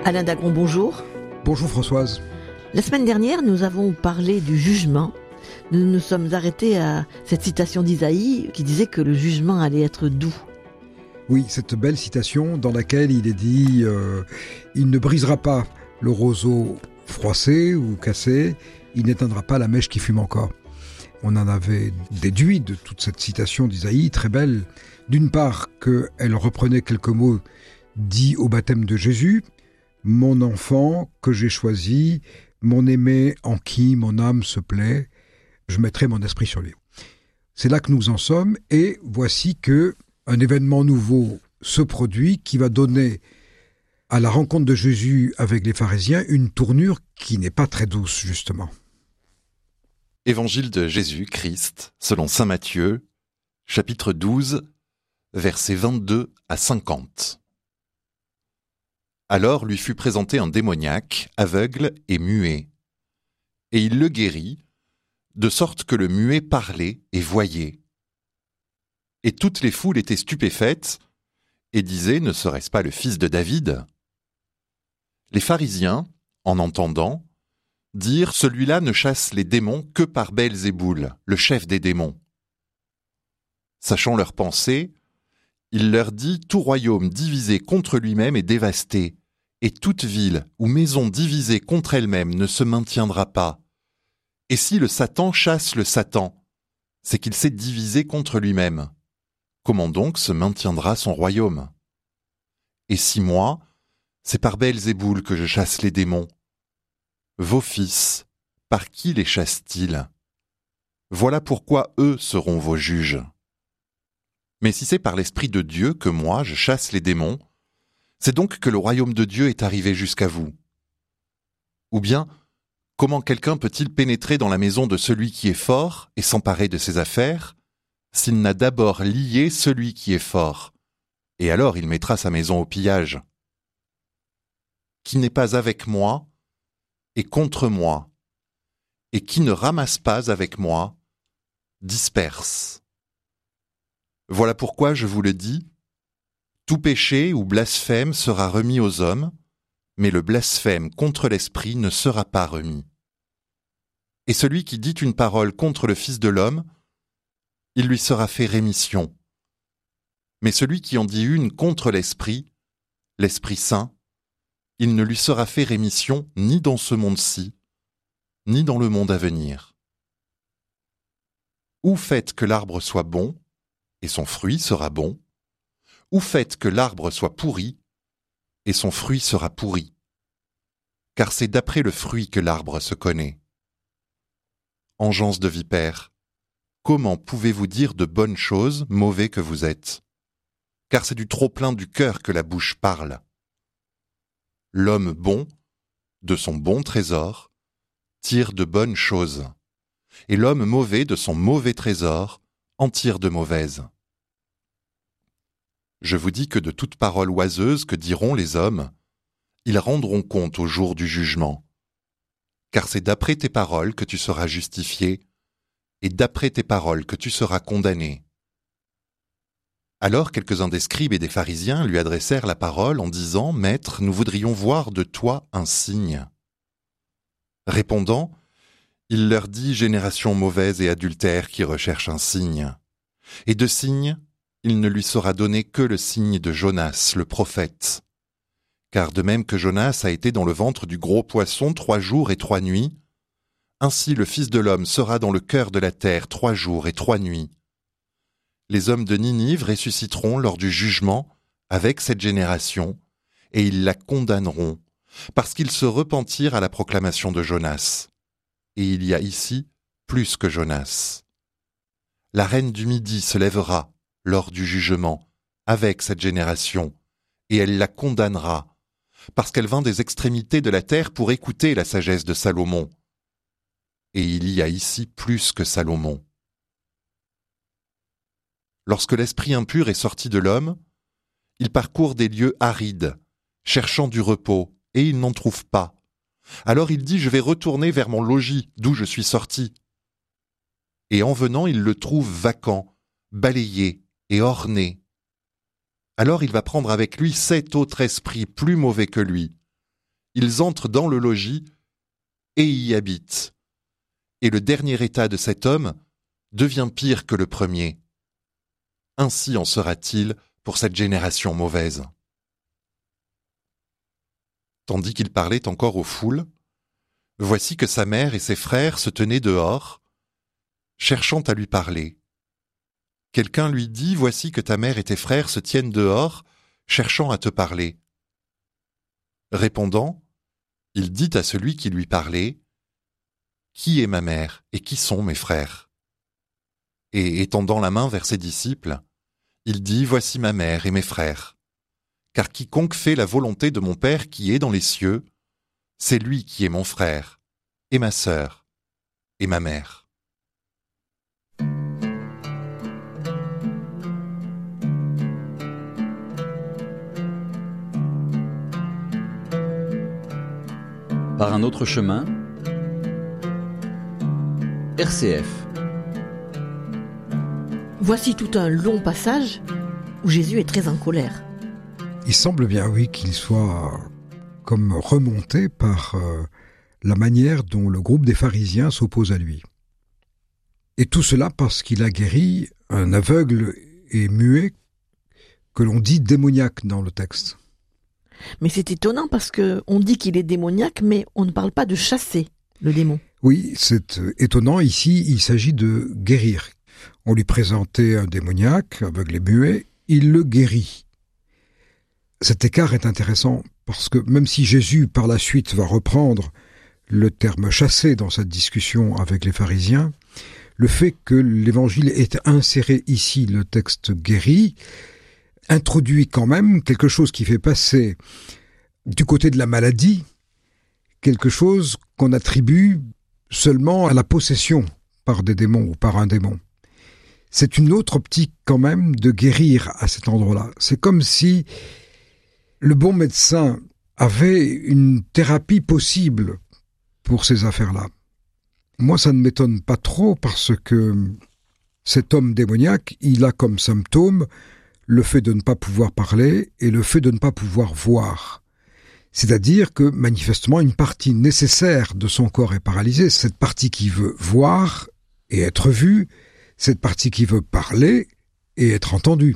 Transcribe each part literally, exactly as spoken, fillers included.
Alain Dagron, bonjour. Bonjour Françoise. La semaine dernière, nous avons parlé du jugement. Nous nous sommes arrêtés à cette citation d'Isaïe qui disait que le jugement allait être doux. Oui, cette belle citation dans laquelle il est dit euh, « Il ne brisera pas le roseau froissé ou cassé, il n'éteindra pas la mèche qui fume encore ». On en avait déduit de toute cette citation d'Isaïe, très belle, d'une part qu'elle reprenait quelques mots dits au baptême de Jésus, « Mon enfant que j'ai choisi, mon aimé en qui mon âme se plaît, je mettrai mon esprit sur lui. » C'est là que nous en sommes, et voici que un événement nouveau se produit qui va donner à la rencontre de Jésus avec les pharisiens une tournure qui n'est pas très douce, justement. Évangile de Jésus-Christ, selon saint Matthieu, chapitre douze, versets vingt-deux à cinquante. Alors lui fut présenté un démoniaque, aveugle et muet. Et il le guérit, de sorte que le muet parlait et voyait. Et toutes les foules étaient stupéfaites, et disaient, ne serait-ce pas le fils de David ? Les pharisiens, en entendant, dirent, celui-là ne chasse les démons que par Belzéboul, le chef des démons. Sachant leurs pensées, il leur dit, tout royaume divisé contre lui-même est dévasté, et toute ville ou maison divisée contre elle-même ne se maintiendra pas. Et si le Satan chasse le Satan, c'est qu'il s'est divisé contre lui-même. Comment donc se maintiendra son royaume ? Et si moi, c'est par Belzéboul que je chasse les démons, vos fils, par qui les chassent-ils ? Voilà pourquoi eux seront vos juges. Mais si c'est par l'Esprit de Dieu que moi je chasse les démons, c'est donc que le royaume de Dieu est arrivé jusqu'à vous. Ou bien, comment quelqu'un peut-il pénétrer dans la maison de celui qui est fort et s'emparer de ses affaires, s'il n'a d'abord lié celui qui est fort, et alors il mettra sa maison au pillage. Qui n'est pas avec moi est contre moi, et qui ne ramasse pas avec moi disperse. Voilà pourquoi je vous le dis, tout péché ou blasphème sera remis aux hommes, mais le blasphème contre l'Esprit ne sera pas remis. Et celui qui dit une parole contre le Fils de l'homme, il lui sera fait rémission. Mais celui qui en dit une contre l'Esprit, l'Esprit Saint, il ne lui sera fait rémission ni dans ce monde-ci, ni dans le monde à venir. Ou faites que l'arbre soit bon, et son fruit sera bon, ou faites que l'arbre soit pourri, et son fruit sera pourri. Car c'est d'après le fruit que l'arbre se connaît. Engeance de vipère, comment pouvez-vous dire de bonnes choses, mauvais que vous êtes ? Car c'est du trop-plein du cœur que la bouche parle. L'homme bon, de son bon trésor, tire de bonnes choses, et l'homme mauvais de son mauvais trésor en tire de mauvaises. Je vous dis que de toute parole oiseuse que diront les hommes, ils rendront compte au jour du jugement. Car c'est d'après tes paroles que tu seras justifié, et d'après tes paroles que tu seras condamné. Alors quelques-uns des scribes et des pharisiens lui adressèrent la parole en disant, « Maître, nous voudrions voir de toi un signe. » Répondant, il leur dit, « Génération mauvaise et adultère qui recherche un signe. Et de signe, il ne lui sera donné que le signe de Jonas, le prophète. Car de même que Jonas a été dans le ventre du gros poisson trois jours et trois nuits, ainsi le Fils de l'homme sera dans le cœur de la terre trois jours et trois nuits. Les hommes de Ninive ressusciteront lors du jugement avec cette génération, et ils la condamneront, parce qu'ils se repentirent à la proclamation de Jonas. Et il y a ici plus que Jonas. La reine du Midi se lèvera lors du jugement avec cette génération, et elle la condamnera, parce qu'elle vint des extrémités de la terre pour écouter la sagesse de Salomon. Et il y a ici plus que Salomon. Lorsque l'esprit impur est sorti de l'homme, il parcourt des lieux arides, cherchant du repos, et il n'en trouve pas. Alors il dit, je vais retourner vers mon logis, d'où je suis sorti. Et en venant, il le trouve vacant, balayé et orné. Alors il va prendre avec lui sept autres esprits plus mauvais que lui, ils entrent dans le logis et y habitent. Et le dernier état de cet homme devient pire que le premier. Ainsi en sera-t-il pour cette génération mauvaise. » Tandis qu'il parlait encore aux foules, voici que sa mère et ses frères se tenaient dehors, cherchant à lui parler. Quelqu'un lui dit « Voici que ta mère et tes frères se tiennent dehors, cherchant à te parler. » Répondant, il dit à celui qui lui parlait « Qui est ma mère et qui sont mes frères ?» Et étendant la main vers ses disciples, il dit « Voici ma mère et mes frères. Car quiconque fait la volonté de mon Père qui est dans les cieux, c'est lui qui est mon frère, et ma sœur, et ma mère. » Par un autre chemin, R C F. Voici tout un long passage où Jésus est très en colère. Il semble bien, oui, qu'il soit comme remonté par euh, la manière dont le groupe des pharisiens s'oppose à lui. Et tout cela parce qu'il a guéri un aveugle et muet que l'on dit démoniaque dans le texte. Mais c'est étonnant parce qu'on dit qu'il est démoniaque, mais on ne parle pas de chasser le démon. Oui, c'est étonnant. Ici, il s'agit de guérir. On lui présentait un démoniaque, aveugle et muet, il le guérit. Cet écart est intéressant parce que même si Jésus, par la suite, va reprendre le terme « chasser » dans cette discussion avec les pharisiens, le fait que l'Évangile ait inséré ici le texte « guéri » introduit quand même quelque chose qui fait passer du côté de la maladie, quelque chose qu'on attribue seulement à la possession par des démons ou par un démon. C'est une autre optique quand même de guérir à cet endroit-là. C'est comme si le bon médecin avait une thérapie possible pour ces affaires-là. Moi, ça ne m'étonne pas trop parce que cet homme démoniaque, il a comme symptôme le fait de ne pas pouvoir parler et le fait de ne pas pouvoir voir. C'est-à-dire que, manifestement, une partie nécessaire de son corps est paralysée. Cette partie qui veut voir et être vue, cette partie qui veut parler et être entendue.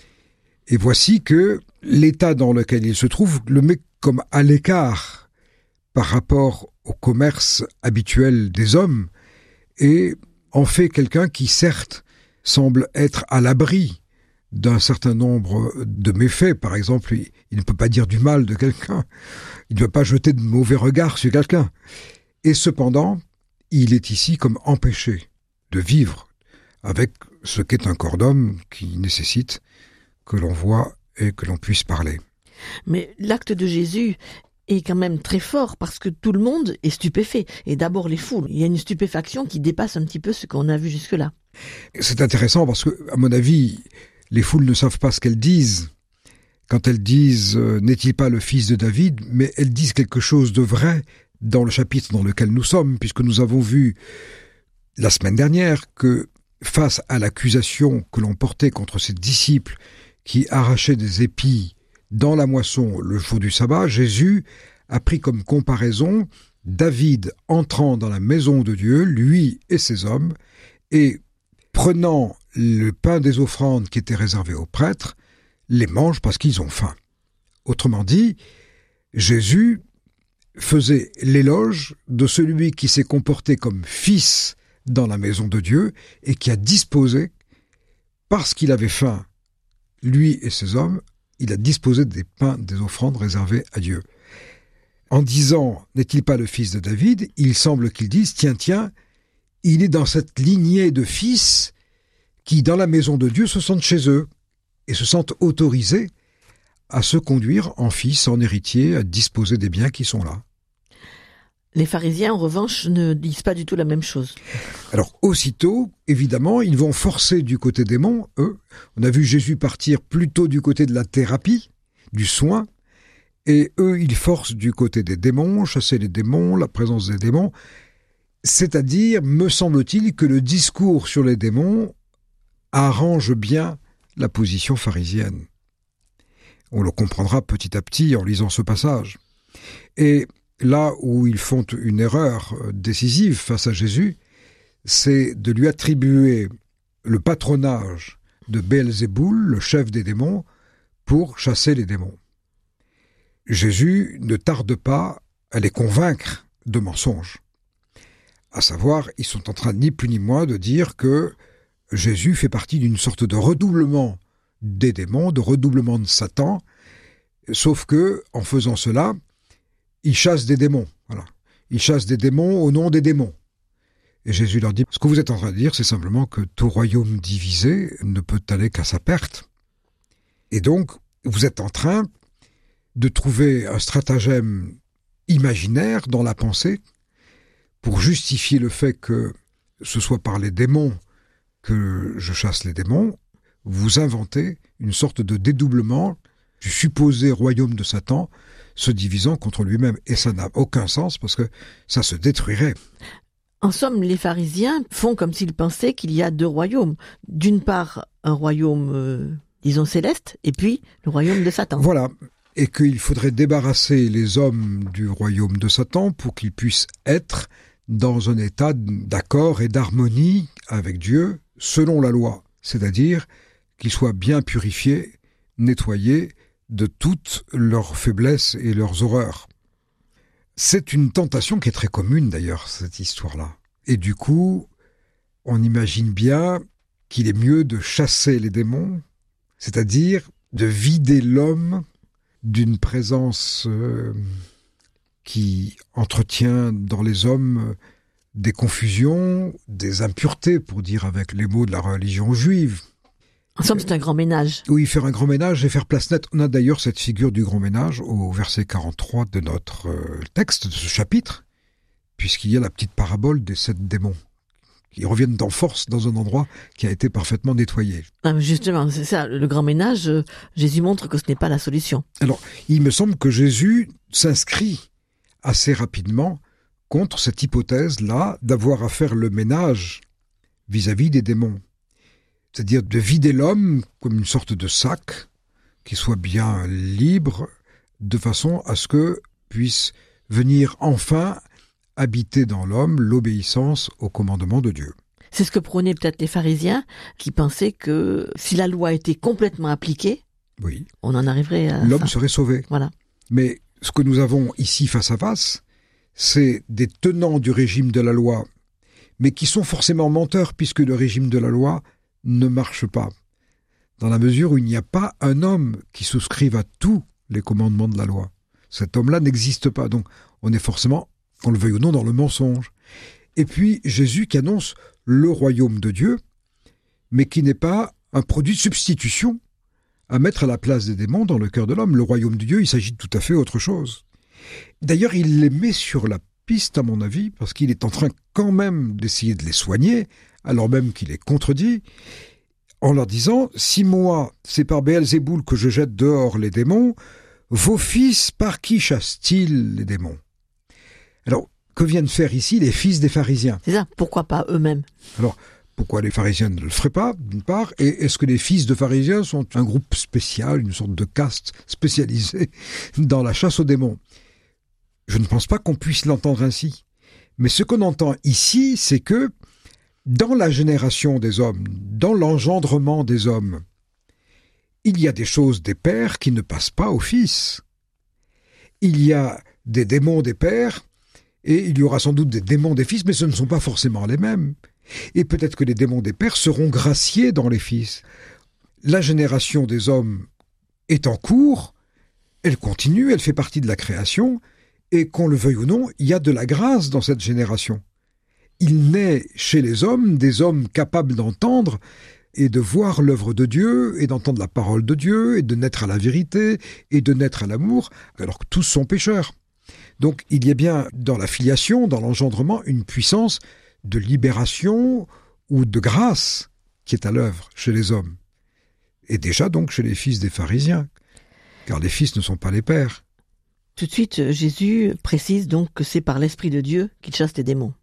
Et voici que l'état dans lequel il se trouve le met comme à l'écart par rapport au commerce habituel des hommes et en fait quelqu'un qui, certes, semble être à l'abri d'un certain nombre de méfaits. Par exemple, il, il ne peut pas dire du mal de quelqu'un, il ne peut pas jeter de mauvais regards sur quelqu'un. Et cependant, il est ici comme empêché de vivre avec ce qu'est un corps d'homme qui nécessite que l'on voie et que l'on puisse parler. Mais l'acte de Jésus est quand même très fort parce que tout le monde est stupéfait. Et d'abord les foules. Il y a une stupéfaction qui dépasse un petit peu ce qu'on a vu jusque-là. C'est intéressant parce que, à mon avis, les foules ne savent pas ce qu'elles disent. Quand elles disent euh, « N'est-il pas le fils de David ?», mais elles disent quelque chose de vrai dans le chapitre dans lequel nous sommes, puisque nous avons vu la semaine dernière que face à l'accusation que l'on portait contre ses disciples qui arrachaient des épis dans la moisson le jour du sabbat, Jésus a pris comme comparaison David entrant dans la maison de Dieu, lui et ses hommes, et prenant le pain des offrandes qui était réservé aux prêtres, les mangent parce qu'ils ont faim. Autrement dit, Jésus faisait l'éloge de celui qui s'est comporté comme fils dans la maison de Dieu et qui a disposé, parce qu'il avait faim, lui et ses hommes, il a disposé des pains des offrandes réservés à Dieu. En disant « N'est-il pas le fils de David ?», il semble qu'ils disent « Tiens, tiens, il est dans cette lignée de fils qui, dans la maison de Dieu, se sentent chez eux et se sentent autorisés à se conduire en fils, en héritier, à disposer des biens qui sont là. » Les pharisiens, en revanche, ne disent pas du tout la même chose. Alors, aussitôt, évidemment, ils vont forcer du côté démon, eux. On a vu Jésus partir plutôt du côté de la thérapie, du soin, et eux, ils forcent du côté des démons, chasser les démons, la présence des démons. C'est-à-dire, me semble-t-il, que le discours sur les démons arrange bien la position pharisienne. On le comprendra petit à petit en lisant ce passage. Et là où ils font une erreur décisive face à Jésus, c'est de lui attribuer le patronage de Béelzéboul, le chef des démons, pour chasser les démons. Jésus ne tarde pas à les convaincre de mensonges. À savoir, ils sont en train ni plus ni moins de dire que Jésus fait partie d'une sorte de redoublement des démons, de redoublement de Satan, sauf que, en faisant cela, il chasse des démons. Voilà. Il chasse des démons au nom des démons. Et Jésus leur dit, ce que vous êtes en train de dire, c'est simplement que tout royaume divisé ne peut aller qu'à sa perte. Et donc, vous êtes en train de trouver un stratagème imaginaire dans la pensée pour justifier le fait que ce soit par les démons que je chasse les démons. Vous inventez une sorte de dédoublement du supposé royaume de Satan se divisant contre lui-même. Et ça n'a aucun sens parce que ça se détruirait. En somme, les pharisiens font comme s'ils pensaient qu'il y a deux royaumes. D'une part, un royaume, euh, disons, céleste, et puis le royaume de Satan. Voilà. Et qu'il faudrait débarrasser les hommes du royaume de Satan pour qu'ils puissent être dans un état d'accord et d'harmonie avec Dieu selon la loi. C'est-à-dire qu'ils soient bien purifiés, nettoyés de toutes leurs faiblesses et leurs horreurs. C'est une tentation qui est très commune d'ailleurs, cette histoire-là. Et du coup, on imagine bien qu'il est mieux de chasser les démons, c'est-à-dire de vider l'homme d'une présence euh, qui entretient dans les hommes des confusions, des impuretés, pour dire avec les mots de la religion juive. En somme, c'est un grand ménage. Oui, faire un grand ménage et faire place nette. On a d'ailleurs cette figure du grand ménage au verset quarante-trois de notre euh, texte, de ce chapitre, puisqu'il y a la petite parabole des sept démons qui reviennent en force dans un endroit qui a été parfaitement nettoyé. Ah, justement, c'est ça, le grand ménage, euh, Jésus montre que ce n'est pas la solution. Alors, il me semble que Jésus s'inscrit assez rapidement contre cette hypothèse-là d'avoir à faire le ménage vis-à-vis des démons. C'est-à-dire de vider l'homme comme une sorte de sac qui soit bien libre, de façon à ce que puisse venir enfin habiter dans l'homme l'obéissance au commandement de Dieu. C'est ce que prônaient peut-être les pharisiens, qui pensaient que si la loi était complètement appliquée, oui, on en arriverait à l'homme ça. serait sauvé. Voilà. Mais ce que nous avons ici face à face, c'est des tenants du régime de la loi, mais qui sont forcément menteurs, puisque le régime de la loi ne marche pas, dans la mesure où il n'y a pas un homme qui souscrive à tous les commandements de la loi. Cet homme-là n'existe pas, donc on est forcément, qu'on le veuille ou non, dans le mensonge. Et puis Jésus qui annonce le royaume de Dieu, mais qui n'est pas un produit de substitution à mettre à la place des démons dans le cœur de l'homme. Le royaume de Dieu, il s'agit de tout à fait autre chose. D'ailleurs, il les met sur la piste, à mon avis, parce qu'il est en train quand même d'essayer de les soigner, alors même qu'il les contredit, en leur disant « Si moi, c'est par Béelzéboul que je jette dehors les démons, vos fils, par qui chassent-ils les démons ?» Alors, que viennent faire ici les fils des pharisiens ? C'est ça, pourquoi pas eux-mêmes ? Alors, pourquoi les pharisiens ne le feraient pas, d'une part, et est-ce que les fils de pharisiens sont un groupe spécial, une sorte de caste spécialisée dans la chasse aux démons ? Je ne pense pas qu'on puisse l'entendre ainsi. Mais ce qu'on entend ici, c'est que dans la génération des hommes, dans l'engendrement des hommes, il y a des choses des pères qui ne passent pas aux fils. Il y a des démons des pères, et il y aura sans doute des démons des fils, mais ce ne sont pas forcément les mêmes. Et peut-être que les démons des pères seront graciés dans les fils. La génération des hommes est en cours, elle continue, elle fait partie de la création, et qu'on le veuille ou non, il y a de la grâce dans cette génération. Il naît chez les hommes des hommes capables d'entendre et de voir l'œuvre de Dieu, et d'entendre la parole de Dieu, et de naître à la vérité, et de naître à l'amour, alors que tous sont pécheurs. Donc il y a bien dans la filiation, dans l'engendrement, une puissance de libération ou de grâce qui est à l'œuvre chez les hommes. Et déjà donc chez les fils des pharisiens, car les fils ne sont pas les pères. Tout de suite, Jésus précise donc que c'est par l'Esprit de Dieu qu'il chasse les démons.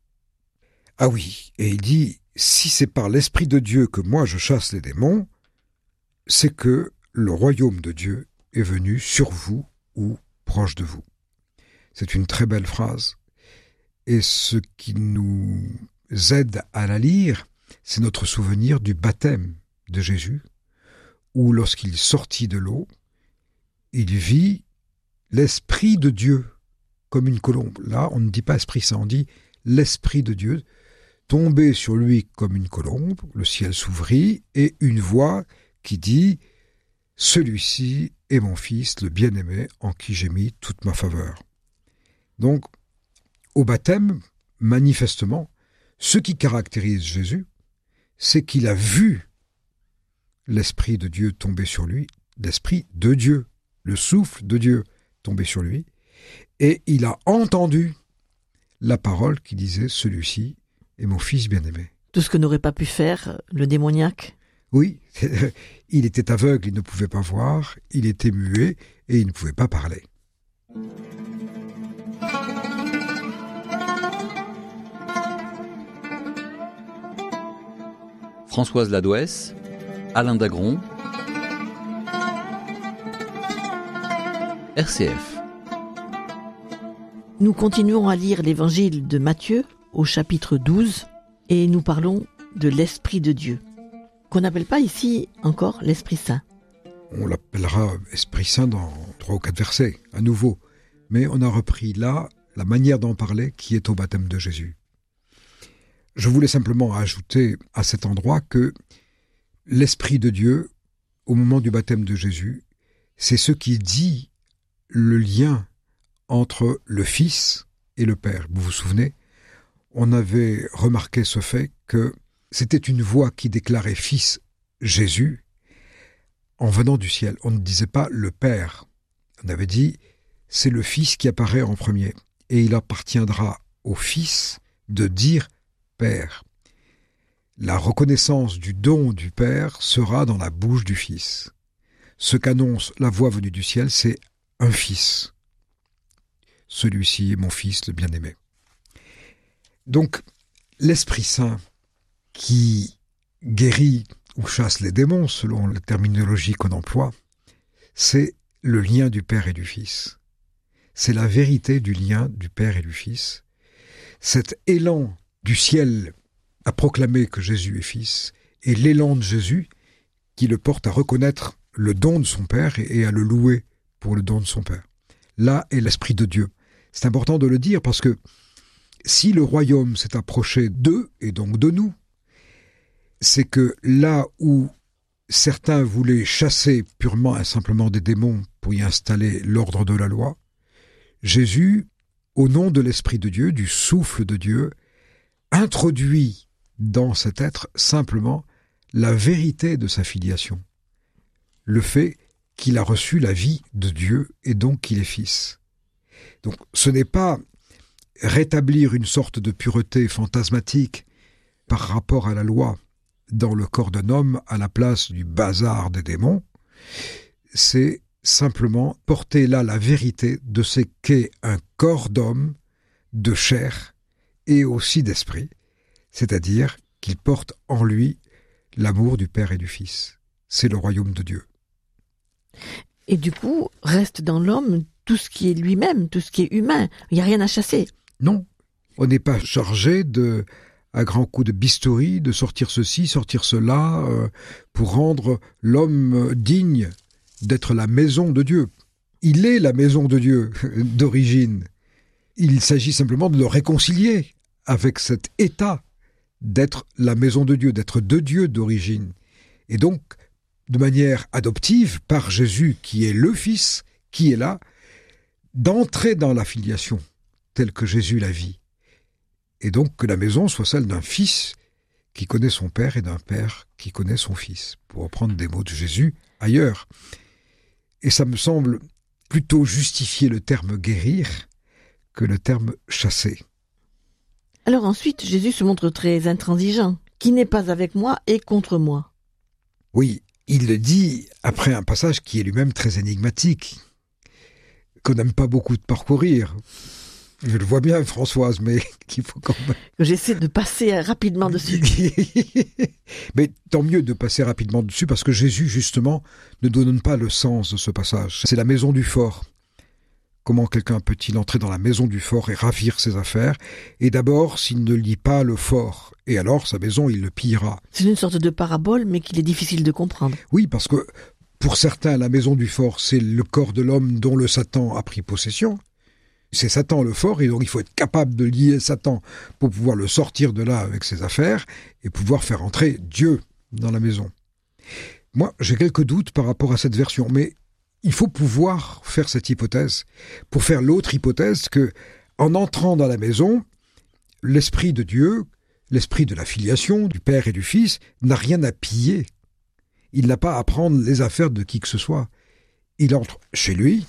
Ah oui, et il dit, si c'est par l'Esprit de Dieu que moi je chasse les démons, c'est que le royaume de Dieu est venu sur vous ou proche de vous. C'est une très belle phrase. Et ce qui nous aide à la lire, c'est notre souvenir du baptême de Jésus, où lorsqu'il sortit de l'eau, il vit l'Esprit de Dieu comme une colombe. Là, on ne dit pas Esprit Saint, on dit l'Esprit de Dieu tomber sur lui comme une colombe, le ciel s'ouvrit, et une voix qui dit « Celui-ci est mon Fils, le bien-aimé, en qui j'ai mis toute ma faveur. » Donc, au baptême, manifestement, ce qui caractérise Jésus, c'est qu'il a vu l'Esprit de Dieu tomber sur lui, l'Esprit de Dieu, le souffle de Dieu tomber sur lui, et il a entendu la parole qui disait « Celui-ci est mon Fils bien-aimé ». Tout ce que n'aurait pas pu faire le démoniaque. Oui, il était aveugle, il ne pouvait pas voir, il était muet et il ne pouvait pas parler. Françoise Ladouès, Alain Dagron, R C F. Nous continuons à lire l'évangile de Matthieu au chapitre douze et nous parlons de l'Esprit de Dieu, qu'on n'appelle pas ici encore l'Esprit Saint. On l'appellera Esprit Saint dans trois ou quatre versets, à nouveau, mais on a repris là la manière d'en parler qui est au baptême de Jésus. Je voulais simplement ajouter à cet endroit que l'Esprit de Dieu, au moment du baptême de Jésus, c'est ce qui dit le lien entre le Fils et le Père. Vous vous souvenez ? On avait remarqué ce fait que c'était une voix qui déclarait Fils Jésus en venant du ciel. On ne disait pas le Père. On avait dit c'est le Fils qui apparaît en premier et il appartiendra au Fils de dire Père. La reconnaissance du don du Père sera dans la bouche du Fils. Ce qu'annonce la voix venue du ciel, c'est un Fils. Celui-ci est mon Fils, le bien-aimé. Donc, l'Esprit Saint qui guérit ou chasse les démons, selon la terminologie qu'on emploie, c'est le lien du Père et du Fils. C'est la vérité du lien du Père et du Fils. Cet élan du ciel à proclamer que Jésus est Fils, et l'élan de Jésus qui le porte à reconnaître le don de son Père et à le louer pour le don de son Père. Là est l'Esprit de Dieu. C'est important de le dire parce que si le royaume s'est approché d'eux et donc de nous, c'est que là où certains voulaient chasser purement et simplement des démons pour y installer l'ordre de la loi, Jésus, au nom de l'Esprit de Dieu, du souffle de Dieu, introduit dans cet être simplement la vérité de sa filiation, le fait qu'il a reçu la vie de Dieu et donc qu'il est fils. Donc ce n'est pas rétablir une sorte de pureté fantasmatique par rapport à la loi dans le corps d'un homme à la place du bazar des démons, c'est simplement porter là la vérité de ce qu'est un corps d'homme, de chair et aussi d'esprit, c'est-à-dire qu'il porte en lui l'amour du Père et du Fils. C'est le royaume de Dieu. Et du coup, reste dans l'homme tout ce qui est lui-même, tout ce qui est humain. Il n'y a rien à chasser. Non, on n'est pas chargé de, à grands coups de bistouri, de sortir ceci, sortir cela, euh, pour rendre l'homme digne d'être la maison de Dieu. Il est la maison de Dieu d'origine. Il s'agit simplement de le réconcilier avec cet état d'être la maison de Dieu, d'être de Dieu d'origine. Et donc, de manière adoptive, par Jésus qui est le Fils, qui est là, d'entrer dans la filiation telle que Jésus la vit. Et donc que la maison soit celle d'un Fils qui connaît son Père et d'un Père qui connaît son Fils, pour reprendre des mots de Jésus ailleurs. Et ça me semble plutôt justifier le terme guérir que le terme chasser. Alors ensuite, Jésus se montre très intransigeant. Qui n'est pas avec moi est contre moi. Oui, il le dit après un passage qui est lui-même très énigmatique, qu'on n'aime pas beaucoup de parcourir. Je le vois bien, Françoise, mais qu'il faut quand même... J'essaie de passer rapidement dessus. Mais tant mieux de passer rapidement dessus, parce que Jésus, justement, ne donne pas le sens de ce passage. C'est la maison du fort. Comment quelqu'un peut-il entrer dans la maison du fort et ravir ses affaires? Et d'abord, s'il ne lit pas le fort, et alors sa maison, il le pillera. C'est une sorte de parabole, mais qu'il est difficile de comprendre. Oui, parce que pour certains, la maison du fort, c'est le corps de l'homme dont le Satan a pris possession. C'est Satan le fort, et donc il faut être capable de lier Satan pour pouvoir le sortir de là avec ses affaires, et pouvoir faire entrer Dieu dans la maison. Moi, j'ai quelques doutes par rapport à cette version, mais il faut pouvoir faire cette hypothèse pour faire l'autre hypothèse que, en entrant dans la maison, l'Esprit de Dieu, l'Esprit de la filiation, du Père et du Fils, n'a rien à piller. Il n'a pas à prendre les affaires de qui que ce soit. Il entre chez lui,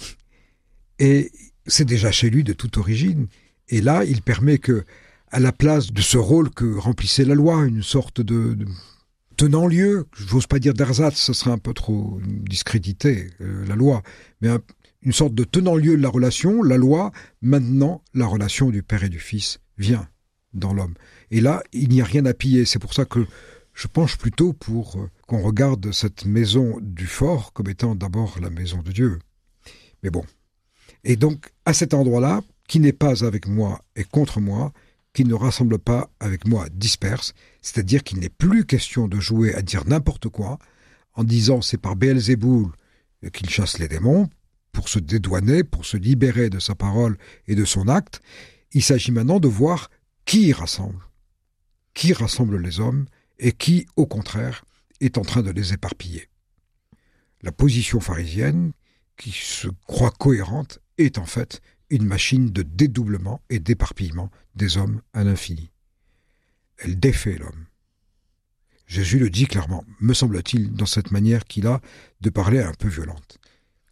et c'est déjà chez lui de toute origine. Et là, il permet que, à la place de ce rôle que remplissait la loi, une sorte de... de tenant-lieu, j'ose pas dire d'ersatz, ce serait un peu trop discrédité, euh, la loi, mais un, une sorte de tenant-lieu de la relation, la loi, maintenant, la relation du Père et du Fils vient dans l'homme. Et là, il n'y a rien à piller. C'est pour ça que je penche plutôt pour euh, qu'on regarde cette maison du fort comme étant d'abord la maison de Dieu. Mais bon. Et donc, à cet endroit-là, qui n'est pas avec moi et contre moi, qui ne rassemble pas avec moi disperse, c'est-à-dire qu'il n'est plus question de jouer à dire n'importe quoi, en disant c'est par Béelzéboul qu'il chasse les démons, pour se dédouaner, pour se libérer de sa parole et de son acte. Il s'agit maintenant de voir qui rassemble, qui rassemble les hommes, et qui, au contraire, est en train de les éparpiller. La position pharisienne, qui se croit cohérente, est en fait une machine de dédoublement et d'éparpillement des hommes à l'infini. Elle défait l'homme. Jésus le dit clairement, me semble-t-il, dans cette manière qu'il a de parler un peu violente.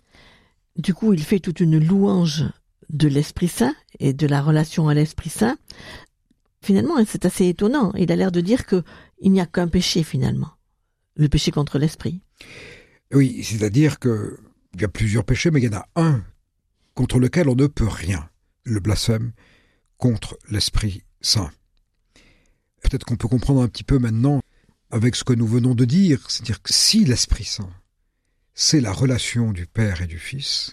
Du coup, il fait toute une louange de l'Esprit Saint et de la relation à l'Esprit Saint. Finalement, c'est assez étonnant. Il a l'air de dire qu'il n'y a qu'un péché, finalement. Le péché contre l'Esprit. Oui, c'est-à-dire qu'il y a plusieurs péchés, mais il y en a un contre lequel on ne peut rien, le blasphème contre l'Esprit Saint. Peut-être qu'on peut comprendre un petit peu maintenant avec ce que nous venons de dire, c'est-à-dire que si l'Esprit Saint, c'est la relation du Père et du Fils,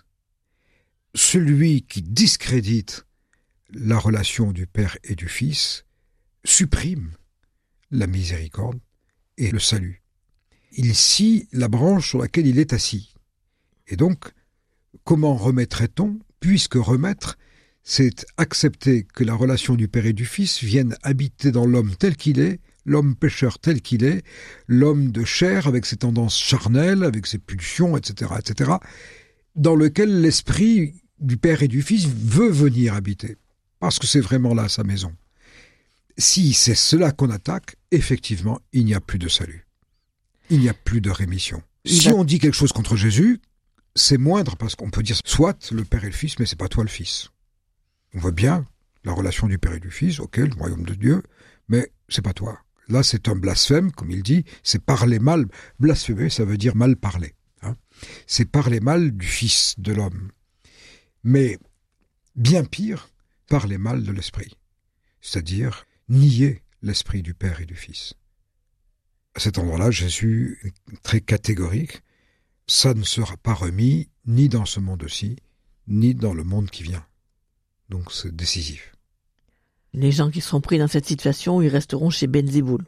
celui qui discrédite la relation du Père et du Fils supprime la miséricorde et le salut. Il scie la branche sur laquelle il est assis. Et donc, comment remettrait-on, puisque remettre, c'est accepter que la relation du Père et du Fils vienne habiter dans l'homme tel qu'il est, l'homme pécheur tel qu'il est, l'homme de chair avec ses tendances charnelles, avec ses pulsions, et cetera, et cetera, dans lequel l'esprit du Père et du Fils veut venir habiter, parce que c'est vraiment là sa maison. Si c'est cela qu'on attaque, effectivement, il n'y a plus de salut. Il n'y a plus de rémission. Si on dit quelque chose contre Jésus, c'est moindre, parce qu'on peut dire, soit le Père et le Fils, mais c'est pas toi le Fils. On voit bien la relation du Père et du Fils, ok, le royaume de Dieu, mais c'est pas toi. Là, c'est un blasphème, comme il dit, c'est parler mal. Blasphémer, ça veut dire mal parler. Hein. C'est parler mal du Fils de l'homme. Mais, bien pire, parler mal de l'Esprit. C'est-à-dire nier l'Esprit du Père et du Fils. À cet endroit-là, Jésus est très catégorique. Ça ne sera pas remis ni dans ce monde-ci, ni dans le monde qui vient. Donc c'est décisif. Les gens qui seront pris dans cette situation, ils resteront chez Béelzéboul.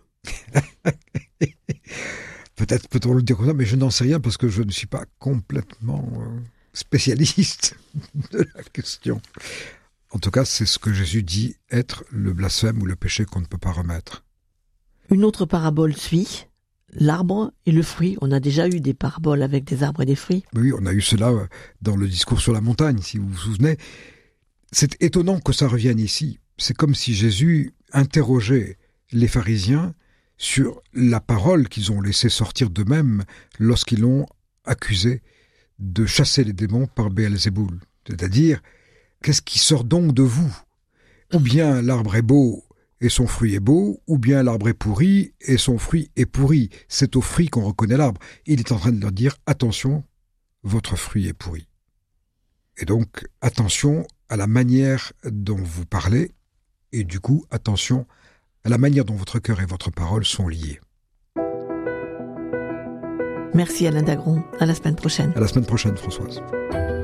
Peut-être peut-on le dire comme ça, mais je n'en sais rien parce que je ne suis pas complètement euh, spécialiste de la question. En tout cas, c'est ce que Jésus dit être le blasphème ou le péché qu'on ne peut pas remettre. Une autre parabole suit, l'arbre et le fruit. On a déjà eu des paraboles avec des arbres et des fruits. Oui, on a eu cela dans le discours sur la montagne, si vous vous souvenez. C'est étonnant que ça revienne ici. C'est comme si Jésus interrogeait les pharisiens sur la parole qu'ils ont laissé sortir d'eux-mêmes lorsqu'ils l'ont accusé de chasser les démons par Béelzéboul. C'est-à-dire, qu'est-ce qui sort donc de vous? Ou bien l'arbre est beau et son fruit est beau, ou bien l'arbre est pourri et son fruit est pourri. C'est au fruit qu'on reconnaît l'arbre. Il est en train de leur dire, attention, votre fruit est pourri. Et donc, attention à la manière dont vous parlez, et du coup, attention à la manière dont votre cœur et votre parole sont liés. Merci Alain Dagron. À la semaine prochaine. À la semaine prochaine, Françoise.